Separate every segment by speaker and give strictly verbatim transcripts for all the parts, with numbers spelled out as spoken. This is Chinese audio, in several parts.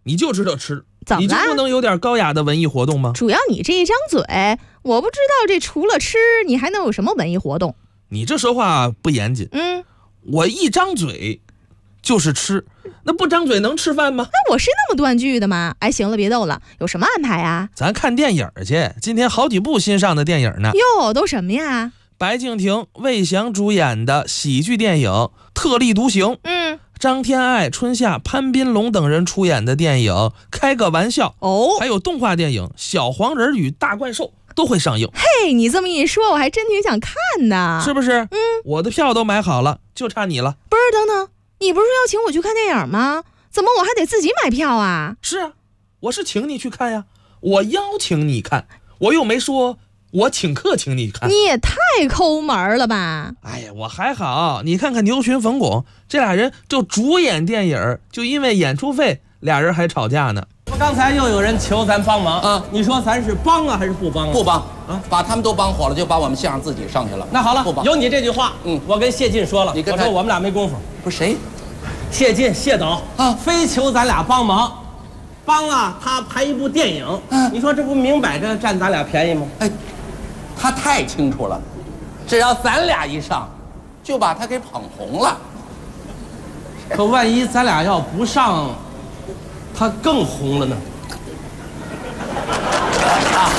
Speaker 1: 你就知道吃，
Speaker 2: 怎么
Speaker 1: 你就不能有点高雅的文艺活动吗？
Speaker 2: 主要你这一张嘴，我不知道这除了吃，你还能有什么文艺活动？
Speaker 1: 你这说话不严谨。
Speaker 2: 嗯，
Speaker 1: 我一张嘴就是吃，那不张嘴能吃饭吗？
Speaker 2: 那我是那么断句的吗？哎，行了，别逗了，有什么安排啊？
Speaker 1: 咱看电影去，今天好几部新上的电影呢。
Speaker 2: 哟，都什么呀？
Speaker 1: 白敬亭、魏翔主演的喜剧电影《特立独行》，
Speaker 2: 嗯，
Speaker 1: 张天爱、春夏、潘斌龙等人出演的电影《开个玩笑》，
Speaker 2: 哦，
Speaker 1: 还有动画电影《小黄人与大怪兽》都会上映。
Speaker 2: 嘿，你这么一说，我还真挺想看的，
Speaker 1: 是不是？
Speaker 2: 嗯，
Speaker 1: 我的票都买好了，就差你了。
Speaker 2: 不是，等等，你不是要请我去看电影吗？怎么我还得自己买票啊？
Speaker 1: 是啊，我是请你去看呀，我邀请你看，我又没说我请客请你看。
Speaker 2: 你也太抠门了吧！
Speaker 1: 哎呀，我还好，你看看牛群、冯巩这俩人就主演电影，就因为演出费，俩人还吵架呢。
Speaker 3: 刚才又有人求咱帮忙
Speaker 4: 啊，
Speaker 3: 你说咱是帮啊还是不帮啊？
Speaker 4: 不帮
Speaker 3: 啊，
Speaker 4: 把他们都帮火了，就把我们相声自己上去了。
Speaker 3: 那好了，
Speaker 4: 不帮。
Speaker 3: 有你这句话，
Speaker 4: 嗯，
Speaker 3: 我跟谢晋说了，
Speaker 4: 你跟他
Speaker 3: 我说我们俩没功夫。
Speaker 4: 不是谁？
Speaker 3: 谢晋、谢导
Speaker 4: 啊
Speaker 3: 非求咱俩帮忙，帮啊他拍一部电影，
Speaker 4: 嗯
Speaker 3: 你说这不明摆着占咱俩便宜吗？
Speaker 4: 哎，他太清楚了，只要咱俩一上，就把他给捧红了。
Speaker 3: 可万一咱俩要不上，他更红了呢？
Speaker 4: 啊，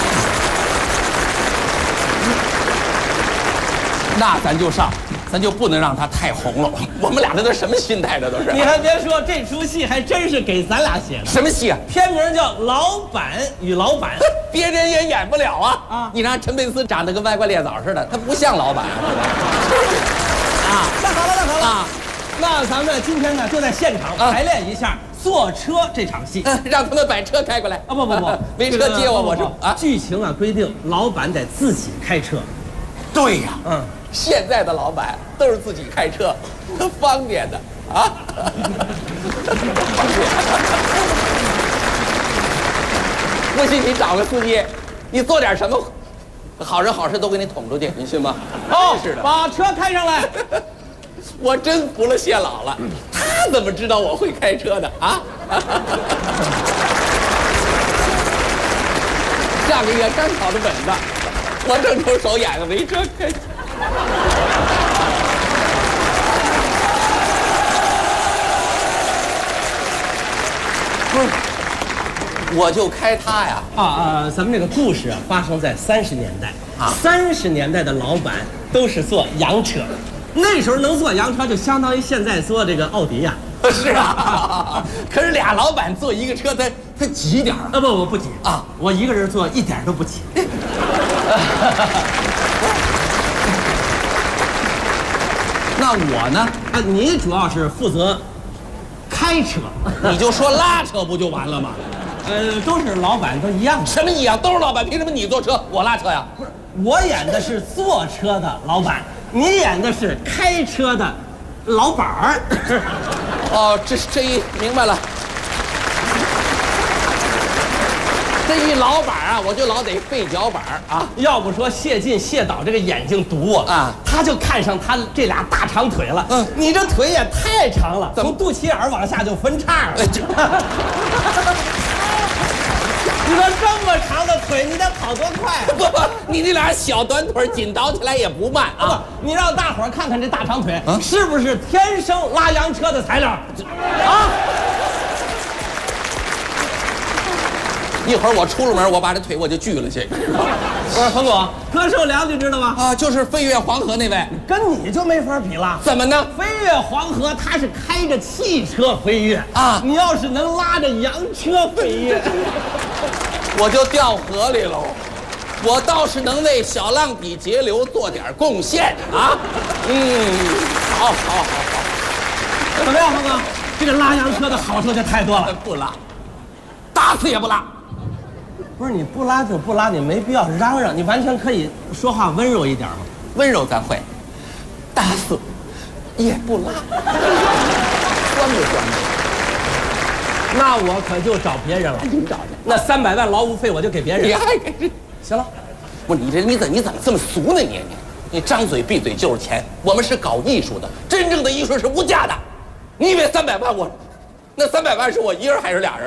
Speaker 4: 那咱就上，咱就不能让他太红了。我们俩这都什么心态？这都是。
Speaker 3: 你还别说，这出戏还真是给咱俩写的。
Speaker 4: 什么戏啊？
Speaker 3: 片名叫《老板与老板》，
Speaker 4: 别人也演不了啊！
Speaker 3: 啊
Speaker 4: 你让陈佩斯长得跟歪瓜裂枣似的，他不像老板
Speaker 3: 啊，那好了，那好了，
Speaker 4: 啊！
Speaker 3: 那咱们今天呢就在现场
Speaker 4: 啊
Speaker 3: 排练一下坐车这场戏。
Speaker 4: 嗯让他们把车开过来
Speaker 3: 啊不不不，
Speaker 4: 没车接我，我是啊。
Speaker 3: 剧情啊规定，老板得自己开车。
Speaker 4: 对呀，
Speaker 3: 嗯，
Speaker 4: 现在的老板都是自己开车，可方便的啊。不信你找个司机，你做点什么好人好事都给你捅出去，你信吗？
Speaker 3: 哦，
Speaker 4: 是的，
Speaker 3: 把车开上来。
Speaker 4: 我真服了谢老了，他怎么知道我会开车的啊？上个月刚考的本子，我正愁手痒痒没车开。不是，我就开它呀。
Speaker 3: 啊啊，咱们这个故事啊发生在三十年代
Speaker 4: 啊
Speaker 3: 三十年代的老板都是坐洋车，那时候能坐洋车就相当于现在坐这个奥迪呀。
Speaker 4: 是啊，可是俩老板坐一个车，他他挤点儿
Speaker 3: 啊不，我不挤
Speaker 4: 啊，
Speaker 3: 我一个人坐一点都不挤。
Speaker 4: 那我呢？
Speaker 3: 啊，你主要是负责开车，
Speaker 4: 你就说拉车不就完了吗？
Speaker 3: 呃，都是老板，都一样的。
Speaker 4: 什么一样？都是老板，凭什么你坐车我拉车呀？
Speaker 3: 不是，我演的是坐车的老板，你演的是开车的老板儿。
Speaker 4: 哦，这这一明白了。这一老板啊，我就老得背脚板啊。
Speaker 3: 要不说谢晋谢导这个眼睛毒啊，
Speaker 4: 啊
Speaker 3: 他就看上他这俩大长腿了。
Speaker 4: 嗯
Speaker 3: 你这腿也太长了，
Speaker 4: 怎么
Speaker 3: 从肚脐眼儿往下就分叉了。
Speaker 4: 哎这
Speaker 3: 你说这么长的腿，你得跑多快啊？
Speaker 4: 不不，你那俩小短腿紧倒起来也不慢
Speaker 3: 不
Speaker 4: 啊。，
Speaker 3: 你让大伙儿看看这大长腿，
Speaker 4: 啊
Speaker 3: 是不是天生拉洋车的材料？啊！
Speaker 4: 一会儿我出了门，我把这腿我就锯了去。
Speaker 3: 我说冯总，歌寿良你知道吗？
Speaker 4: 啊，就是飞越黄河那位，
Speaker 3: 跟你就没法比了。
Speaker 4: 怎么呢？
Speaker 3: 飞越黄河，他是开着汽车飞跃
Speaker 4: 啊
Speaker 3: 你要是能拉着洋车飞跃，
Speaker 4: 我就掉河里喽。我倒是能为小浪底节流做点贡献啊。嗯，好，好，好，好。
Speaker 3: 怎么样，冯总？这个拉洋车的好处就太多了。
Speaker 4: 不拉，打死也不拉。
Speaker 3: 不是你不拉就不拉，你没必要嚷嚷，你完全可以说话温柔一点嘛。
Speaker 4: 温柔咱会，打死也不拉，关不关？
Speaker 3: 那我可就找别人了。
Speaker 4: 你找去。
Speaker 3: 那三百万劳务费我就给别人。
Speaker 4: 你还给这？
Speaker 3: 行了，
Speaker 4: 不，你这你怎你怎么这么俗呢？你你你张嘴闭嘴就是钱，我们是搞艺术的，真正的艺术是无价的。你以为三百万我，那三百万是我一人还是俩人？